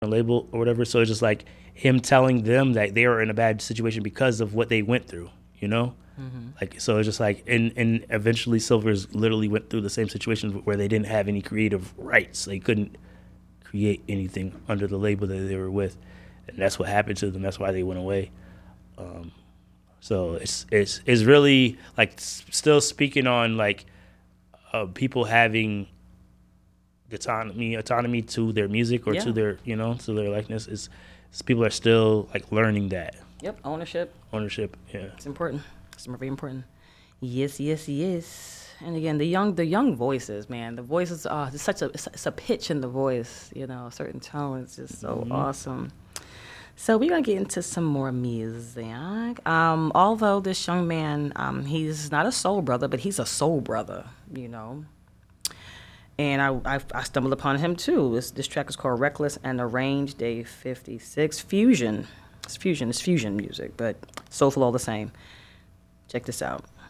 label or whatever. So it's just like him telling them that they are in a bad situation because of what they went through, you know? Like, so it's just like, and eventually Silvers literally went through the same situation where they didn't have any creative rights. They couldn't create anything under the label that they were with. And that's what happened to them. That's why they went away. So it's really like still speaking on like people having autonomy to their music or to their to their likeness is people are still like learning that Yep, ownership. Yeah, It's important. It's very important. Yes, yes, yes. And again, the young voices, man. The voices are there's such it's a pitch in the voice, a certain tone. It's just so awesome. So we're gonna get into some more music. Although this young man, he's not a soul brother, but he's a soul brother. And I stumbled upon him too. This track is called Reckless and Arranged Day 56 Fusion. It's fusion music, but soulful all the same. Check this out.